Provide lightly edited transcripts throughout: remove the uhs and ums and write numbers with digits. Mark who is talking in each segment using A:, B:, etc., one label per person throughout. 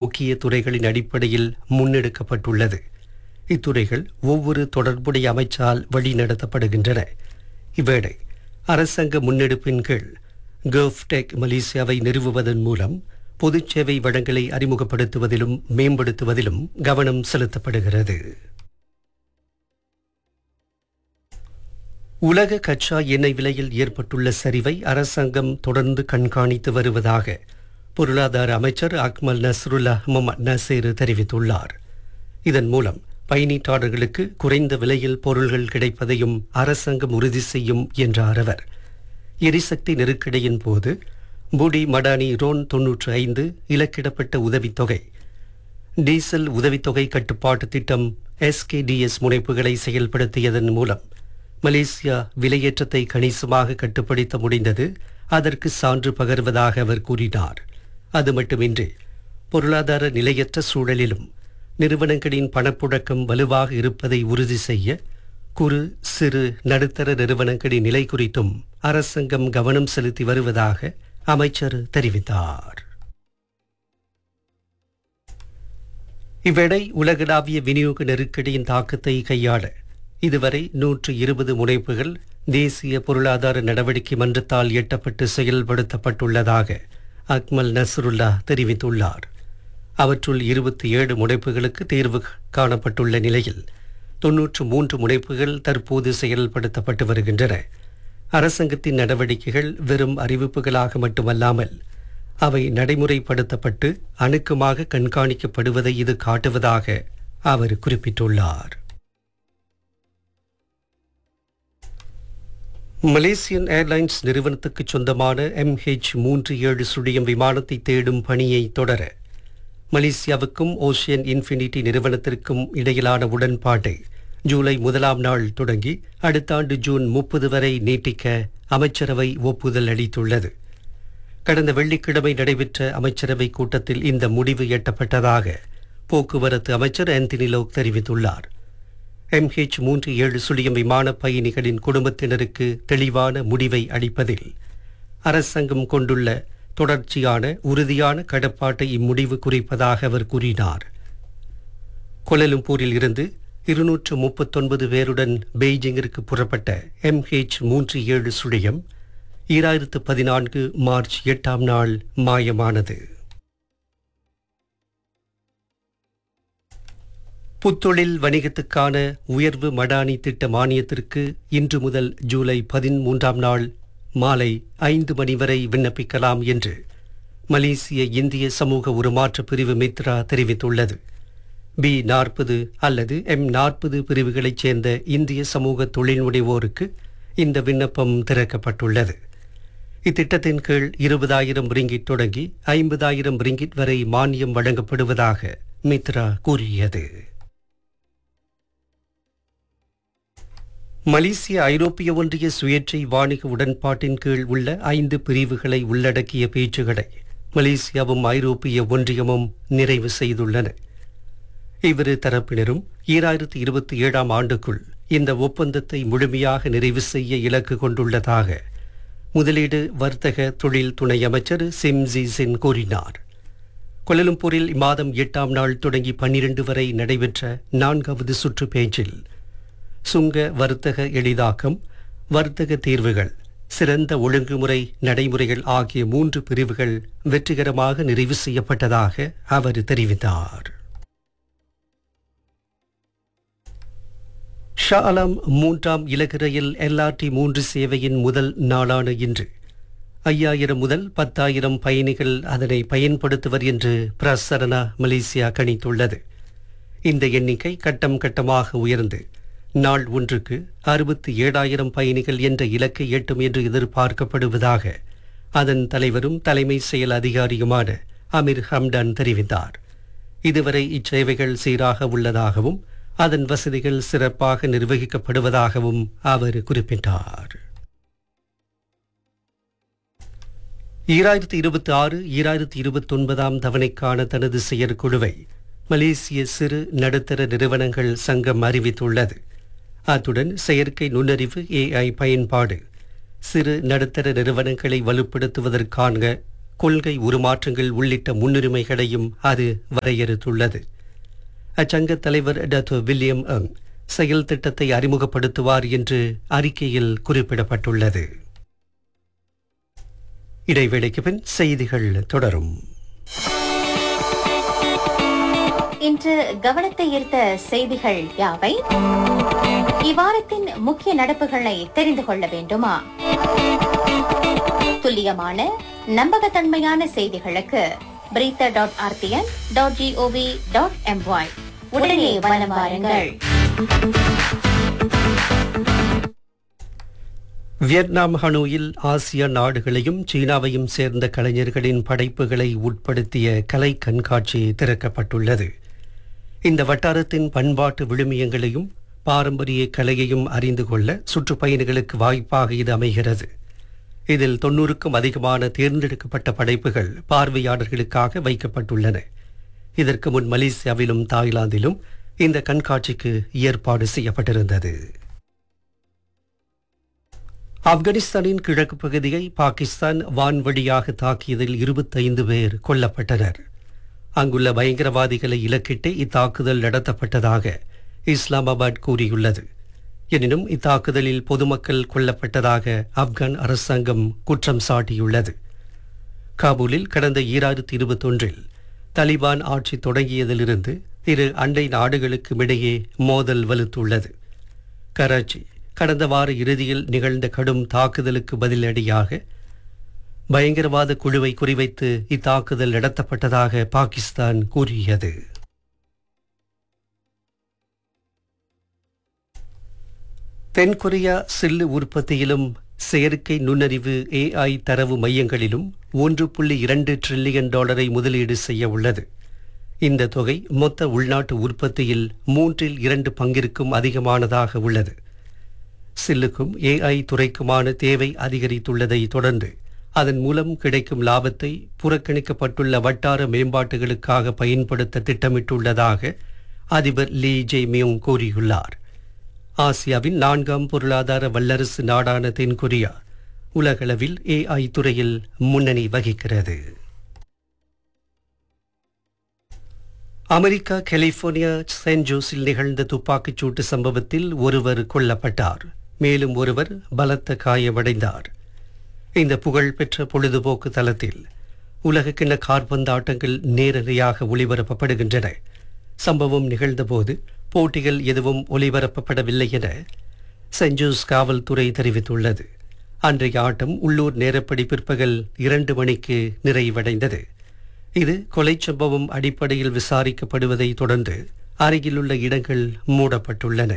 A: முக்கிய துறைகளின் அடிப்படையில் முன்னெடுக்கப்பட்டுள்ளது. இத்துறைகள் ஒவ்வொரு தொடர்புடைய அமைச்சால் வழிநடத்தப்படுகின்றன. இவ்வேளை அரசாங்க முன்னெடுப்பின் கீழ் கர்வ்டெக் மலேசியாவை நிறுவுவதன் மூலம் பொதுச் சேவை வழங்கலை அறிமுகப்படுத்துவதிலும் மேம்படுத்துவதிலும் கவனம் செலுத்தப்படுகிறது. உலக கச்சா எண்ணெய் விலையில் ஏற்பட்டுள்ள சரிவை அரசாங்கம் தொடர்ந்து கண்காணித்து வருவதாக பொருளாதார அமைச்சர் அக்மல் நஸ்ருல்லா முகமது நசீர் தெரிவித்துள்ளார். இதன் மூலம் பயணீட்டாளர்களுக்கு குறைந்த விலையில் பொருள்கள் கிடைப்பதையும் அரசாங்கம் உறுதி செய்யும் என்றார் அவர். எரிசக்தி நெருக்கடியின் போது புடி மடானி ரோன் 95 இலக்கிடப்பட்ட உதவித்தொகை, டீசல் உதவித்தொகை கட்டுப்பாட்டு திட்டம் SKDS முனைப்புகளை செயல்படுத்தியதன் மூலம் மலேசியா விலையேற்றத்தை கணிசமாக கட்டுப்படுத்த முடிந்தது அதற்கு சான்று பகர்வதாக அவர் கூறினார். அது மட்டுமின்றி பொருளாதார நிலையற்ற சூழலிலும் நிறுவனங்களின் பணப்புழக்கம் வலுவாக இருப்பதை உறுதி செய்ய குறு சிறு நடுத்தர நிறுவனங்களின் நிலை குறித்தும் அரசாங்கம் கவனம் செலுத்தி வருவதாக அமைச்சர் தெரிவித்தார். இவ்வேளை உலகளாவிய விநியோக நெருக்கடியின் தாக்கத்தை கையாள இதுவரை 120 முனைப்புகள் தேசிய பொருளாதார நடவடிக்கை மன்றத்தால் எட்டப்பட்டு செயல்படுத்தப்பட்டுள்ளதாக அக்மல் நஸ்ருல்லா தெரிவித்துள்ளார். அவற்றுள் 27 முனைப்புகளுக்கு தீர்வு காணப்பட்டுள்ள நிலையில் 93 முனைப்புகள் தற்போது செயல்படுத்தப்பட்டு வருகின்றன. அரசாங்கத்தின் நடவடிக்கைகள் வெறும் அறிவிப்புகளாக மட்டுமல்லாமல் அவை நடைமுறைப்படுத்தப்பட்டு அணுக்கமாக கண்காணிக்கப்படுவதை இது காட்டுவதாக அவர் குறிப்பிட்டுள்ளார். மலேசியன் ஏர்லைன்ஸ் நிறுவனத்துக்கு சொந்தமான MH370 விமானத்தை தேடும் பணியை தொடர மலேசியாவுக்கும் ஓஷியன் இன்ஃபினிட்டி நிறுவனத்திற்கும் இடையிலான உடன்பாட்டை ஜூலை 1ஆம் நாள் தொடங்கி அடுத்த ஆண்டு ஜூன் 30 வரை நீட்டிக்க அமைச்சரவை ஒப்புதல் அளித்துள்ளது. கடந்த வெள்ளிக்கிழமை நடைபெற்ற அமைச்சரவை கூட்டத்தில் இந்த முடிவு எட்டப்பட்டதாக போக்குவரத்து அமைச்சர் ஆந்தனி லோக் தெரிவித்துள்ளார். MH370 விமான பயணிகளின் குடும்பத்தினருக்கு தெளிவான முடிவை அளிப்பதில் அரசாங்கம் கொண்டுள்ள தொடர்ச்சியான உறுதியான கடப்பாட்டை இம்முடிவு குறிப்பதாக அவர் கூறினார். கோலாலம்பூரில் இருந்து 239 பேருடன் பெய்ஜிங்கிற்கு புறப்பட்ட MH370 2014 மார்ச் 8ஆம் நாள் மாயமானது. புத்தொழில் வணிகத்துக்கான உயர்வு மடானி திட்ட மானியத்திற்கு இன்று முதல் ஜூலை 13ஆம் நாள் மாலை 5 மணி வரை விண்ணப்பிக்கலாம் என்று மலேசிய இந்திய சமூக உருமாற்ற பிரிவு மித்ரா தெரிவித்துள்ளது. B40 அல்லது M40 பிரிவுகளைச் சேர்ந்த இந்திய சமூக தொழில் முனைவோருக்கு இந்த விண்ணப்பம் திறக்கப்பட்டுள்ளது. இத்திட்டத்தின் கீழ் 20,000 ரிங்கிட் தொடங்கி 50,000 ரிங்கிட் வரை மானியம் வழங்கப்படுவதாக மித்ரா கூறியது. மலேசிய ஐரோப்பிய ஒன்றிய சுயேட்சை வாணிக உடன்பாட்டின் கீழ் உள்ள 5 பிரிவுகளை உள்ளடக்கிய பேச்சுகளை மலேசியாவும் ஐரோப்பிய ஒன்றியமும் நிறைவு செய்துள்ளன. இவ்விரு தரப்பினரும் 2027ஆம் ஆண்டுக்குள் இந்த ஒப்பந்தத்தை முழுமையாக நிறைவு செய்ய இலக்கு கொண்டுள்ளதாக முதலீடு வர்த்தக தொழில் துணை அமைச்சர் சிம்ஜி சின் கூறினார். கோலாலம்பூரில் இம்மாதம் 8ஆம் நாள் தொடங்கி 12 வரை நடைபெற்ற 4வது சுற்று பேச்சில் சுங்க வர்த்தக எளிதாக்கம், வர்த்தக தீர்வுகள், சிறந்த ஒழுங்குமுறை நடைமுறைகள் ஆகிய 3 பிரிவுகள் வெற்றிகரமாக நிறைவு செய்யப்பட்டதாக அவர் தெரிவித்தார். ஷா ஆலம் 3ஆம் இலகு ரயில் LRT 3 சேவையின் முதல் நாளான இன்று 5000 முதல் 10,000 பயணிகள் அதனை பயன்படுத்துவர் என்று பிரசரணா மலேசியா கணித்துள்ளது. இந்த எண்ணிக்கை கட்டம் கட்டமாக உயர்ந்து நாள் ஒன்றுக்கு 67,000 பயணிகள் என்ற இலக்கை எட்டும் என்று எதிர்பார்க்கப்படுவதாக அதன் தலைவரும் தலைமை செயல் அதிகாரியுமான அமீர் ஹம்டான் தெரிவித்தார். இதுவரை இச்சேவைகள் சீராக உள்ளதாகவும் அதன் வசதிகள் சிறப்பாக நிர்வகிக்கப்படுவதாகவும் அவர் குறிப்பிட்டார். 2026-2029 தவணைக்கான தனது செயற்குழுவை மலேசிய சிறு நடுத்தர நிறுவனங்கள் சங்கம் அறிவித்துள்ளது. அத்துடன் செயற்கை நுண்ணறிவு AI பயன்பாடு சிறு நடுத்தர நிறுவனங்களை வலுப்படுத்துவதற்கான கொள்கை உருமாற்றங்கள் உள்ளிட்ட முன்னுரிமைகளையும் அது வரையறுத்துள்ளது. அச்சங்க தலைவர் டாக்டர் வில்லியம் யங் செயல் திட்டத்தை அறிமுகப்படுத்துவார் என்று அறிக்கையில் குறிப்பிடப்பட்டுள்ளது. இடைவேளைக்கு பின் செய்திகள் தொடரும்.
B: இன்று கவனத்தை ஈர்த்த செய்திகள் யாவை? இவ்வாரத்தின் முக்கிய நடப்புகளை தெரிந்து கொள்ள வேண்டுமா? துல்லியமான நம்பகத்தன்மையான செய்திகளுக்கு brita.rtn.gov.my உடனே வலம் வாருங்கள்.
A: வியட்நாம் ஹனோயில் ஆசிய நாடுகளையும் சீனாவையும் சேர்ந்த கலைஞர்களின் படைப்புகளை உட்படுத்திய கலை கண்காட்சி திறக்கப்பட்டுள்ளது. இந்த வட்டாரத்தின் பண்பாட்டு விழுமியங்களையும் பாரம்பரிய கலையையும் அறிந்து கொள்ள சுற்றுப்பயணிகளுக்கு வாய்ப்பாக இது அமைகிறது. இதில் 90க்கும் அதிகமான தேர்ந்தெடுக்கப்பட்ட படைப்புகள் பார்வையாளர்களுக்காக வைக்கப்பட்டுள்ளன. இதற்கு முன் மலேசியாவிலும் தாய்லாந்திலும் இந்த கண்காட்சிக்கு ஏற்பாடு செய்யப்பட்டிருந்தது. ஆப்கானிஸ்தானின் கிழக்கு பகுதியை பாகிஸ்தான் வான்வழியாக தாக்கியதில் 25 பேர் கொல்லப்பட்டனர். அங்குள்ள பயங்கரவாதிகளை இலக்கிட்டு இத்தாக்குதல் நடத்தப்பட்டதாக இஸ்லாமாபாத் கூறியுள்ளது. எனினும் இத்தாக்குதலில் பொதுமக்கள் கொல்லப்பட்டதாக ஆப்கான் அரசாங்கம் குற்றம் சாட்டியுள்ளது. காபூலில் கடந்த 2021 தலிபான் ஆட்சி தொடங்கியதிலிருந்து இரு அண்டை நாடுகளுக்கும் இடையே மோதல் வலுத்துள்ளது. கராச்சி கடந்த வார இறுதியில் நிகழ்ந்த கடும் தாக்குதலுக்கு பதிலடியாக பயங்கரவாத குழுவை குறிவைத்து இத்தாக்குதல் நடத்தப்பட்டதாக பாகிஸ்தான் கூறியது. தென்கொரியா சில்லு உற்பத்தியிலும் செயற்கை நுண்ணறிவு AI தரவு மையங்களிலும் $1.2 டிரில்லியன் முதலீடு செய்ய உள்ளது. இந்த தொகை மொத்த உள்நாட்டு உற்பத்தியில் 2/3 பங்கிற்கும் அதிகமானதாக உள்ளது. சில்லுக்கும் AI துறைக்குமான தேவை அதிகரித்துள்ளதை தொடர்ந்து அதன் மூலம் கிடைக்கும் லாபத்தை புறக்கணிக்கப்பட்டுள்ள வட்டார மேம்பாட்டுகளுக்காக பயன்படுத்த திட்டமிட்டுள்ளதாக அதிபர் லீ ஜே-மியோங் கூறியுள்ளார். ஆசியாவின் 4ஆம் பொருளாதார வல்லரசு நாடான தென்கொரியா உலகளவில் AI துறையில் முன்னணி வகிக்கிறது. அமெரிக்கா கலிபோர்னியா சான் ஜோஸில் நிகழ்ந்த துப்பாக்கிச் சூட்டு சம்பவத்தில் ஒருவர் கொல்லப்பட்டார். மேலும் ஒருவர் பலத்த காயமடைந்தார். இந்த புகழ்பெற்ற பொழுதுபோக்கு தளத்தில் உலகக்கிண்ண காற்பந்தாட்டங்கள் நேரடியாக ஒளிபரப்பப்படுகின்றன. சம்பவம் நிகழ்ந்தபோது போட்டிகள் எதுவும் ஒளிபரப்பப்படவில்லை என சான் ஜோஸ் காவல்துறை தெரிவித்துள்ளது. அன்றைய ஆட்டம் உள்ளூர் நேரப்படி பிற்பகல் 2 மணிக்கு நிறைவடைந்தது. இது கொலை சம்பவம் அடிப்படையில் விசாரிக்கப்படுவதை தொடர்ந்து அருகிலுள்ள இடங்கள் மூடப்பட்டுள்ளன.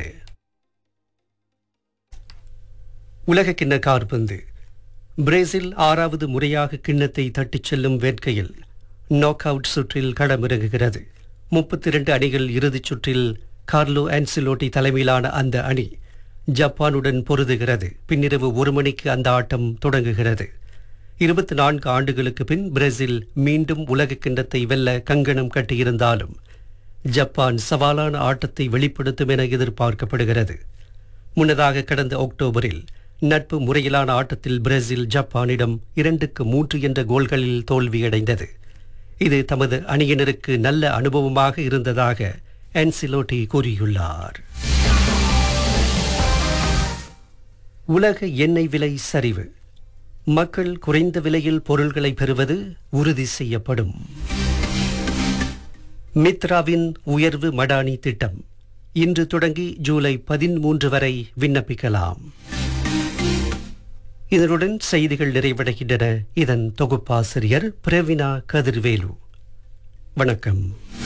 A: உலகக்கிண்ண காற்பந்து பிரேசில் 6வது முறையாக கிண்ணத்தை தட்டிச் செல்லும் வேட்கையில் நாக் அவுட் சுற்றில் களமிறங்குகிறது. 32 அணிகள் இறுதிச் சுற்றில் கார்லோ ஆன்சிலோட்டி தலைமையிலான அந்த அணி ஜப்பானுடன் பொருதுகிறது. பின்னிரவு 1 மணிக்கு அந்த ஆட்டம் தொடங்குகிறது. 24 ஆண்டுகளுக்கு பின் பிரேசில் மீண்டும் உலக கிண்ணத்தை வெல்ல கங்கணம் கட்டியிருந்தாலும் ஜப்பான் சவாலான ஆட்டத்தை வெளிப்படுத்தும் என எதிர்பார்க்கப்படுகிறது. முன்னதாக கடந்த அக்டோபரில் நட்பு முறையிலான ஆட்டத்தில் பிரேசில் ஜப்பானிடம் 2-3 என்ற கோல்களில் தோல்வியடைந்தது. இது தமது அணியினருக்கு நல்ல அனுபவமாக இருந்ததாக ஆன்சிலோட்டி கூறியுள்ளார். உலக எண்ணெய் விலை சரிவு. மக்கள் குறைந்த விலையில் பொருள்களை பெறுவது உறுதி செய்யப்படும். மித்ராவின் உயர்வு மடானி திட்டம் இன்று தொடங்கி ஜூலை 13 வரை விண்ணப்பிக்கலாம். இதனுடன் செய்திகள் நிறைவடைகின்றன. இதன் தொகுப்பாசிரியர் பிரவினா கதிர்வேலு. வணக்கம்.